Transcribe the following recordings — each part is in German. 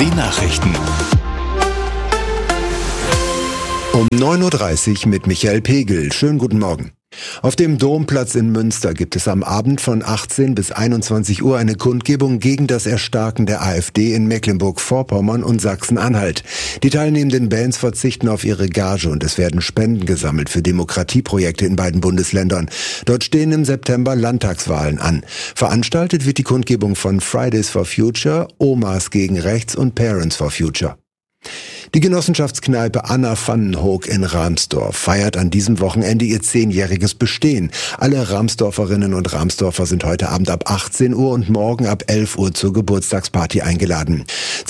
Die Nachrichten. Um 9.30 Uhr mit Michael Pegel. Schönen guten Morgen. Auf dem Domplatz in Münster gibt es am Abend von 18 bis 21 Uhr eine Kundgebung gegen das Erstarken der AfD in Mecklenburg-Vorpommern und Sachsen-Anhalt. Die teilnehmenden Bands verzichten auf ihre Gage und es werden Spenden gesammelt für Demokratieprojekte in beiden Bundesländern. Dort stehen im September Landtagswahlen an. Veranstaltet wird die Kundgebung von Fridays for Future, Omas gegen Rechts und Parents for Future. Die Genossenschaftskneipe Anna Pfannenhoek in Ramsdorf feiert an diesem Wochenende ihr 10-jähriges Bestehen. Alle Ramsdorferinnen und Ramsdorfer sind heute Abend ab 18 Uhr und morgen ab 11 Uhr zur Geburtstagsparty eingeladen.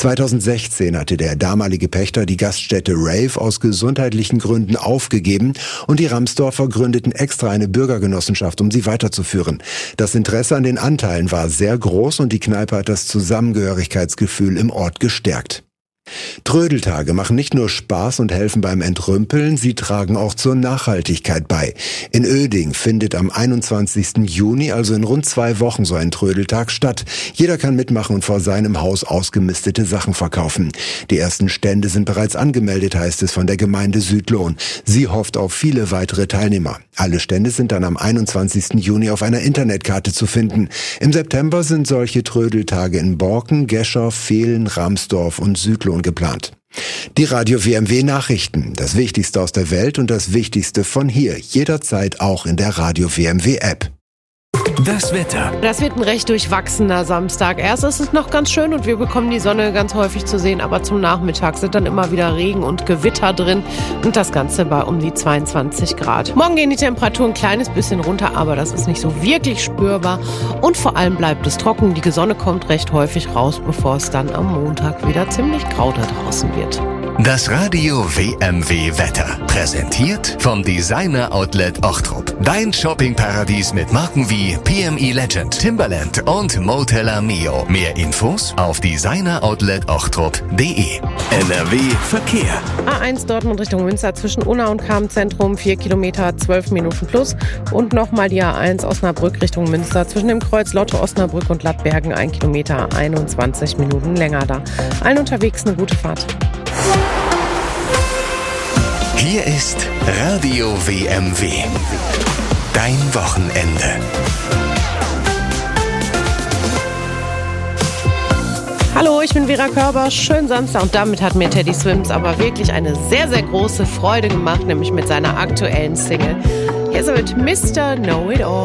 2016 hatte der damalige Pächter die Gaststätte Rave aus gesundheitlichen Gründen aufgegeben und die Ramsdorfer gründeten extra eine Bürgergenossenschaft, um sie weiterzuführen. Das Interesse an den Anteilen war sehr groß und die Kneipe hat das Zusammengehörigkeitsgefühl im Ort gestärkt. Trödeltage machen nicht nur Spaß und helfen beim Entrümpeln, sie tragen auch zur Nachhaltigkeit bei. In Oeding findet am 21. Juni, also in rund 2 Wochen, so ein Trödeltag statt. Jeder kann mitmachen und vor seinem Haus ausgemistete Sachen verkaufen. Die ersten Stände sind bereits angemeldet, heißt es von der Gemeinde Südlohn. Sie hofft auf viele weitere Teilnehmer. Alle Stände sind dann am 21. Juni auf einer Internetkarte zu finden. Im September sind solche Trödeltage in Borken, Gescher, Vehlen, Ramsdorf und Südlohn geplant. Die Radio WMW Nachrichten, das Wichtigste aus der Welt und das Wichtigste von hier, jederzeit auch in der Radio WMW App. Das Wetter. Das wird ein recht durchwachsener Samstag. Erst ist es noch ganz schön und wir bekommen die Sonne ganz häufig zu sehen, aber zum Nachmittag sind dann immer wieder Regen und Gewitter drin und das Ganze bei um die 22 Grad. Morgen gehen die Temperaturen ein kleines bisschen runter, aber das ist nicht so wirklich spürbar und vor allem bleibt es trocken. Die Sonne kommt recht häufig raus, bevor es dann am Montag wieder ziemlich grau da draußen wird. Das Radio WMW Wetter. Präsentiert vom Designer Outlet Ochtrup. Dein Shoppingparadies mit Marken wie PME Legend, Timberland und Motella Mio. Mehr Infos auf designeroutletOchtrup.de. NRW Verkehr. A1 Dortmund Richtung Münster zwischen Unna und Cham-Zentrum 4 Kilometer, 12 Minuten plus. Und nochmal die A1 Osnabrück Richtung Münster zwischen dem Kreuz Lotte Osnabrück und Lattbergen 1 Kilometer, 21 Minuten länger da. Allen unterwegs eine gute Fahrt. Hier ist Radio WMW. Dein Wochenende. Hallo, ich bin Vera Körber. Schönen Samstag und damit hat mir Teddy Swims aber wirklich eine sehr, sehr große Freude gemacht, nämlich mit seiner aktuellen Single. Hier ist er mit Mr. Know It All.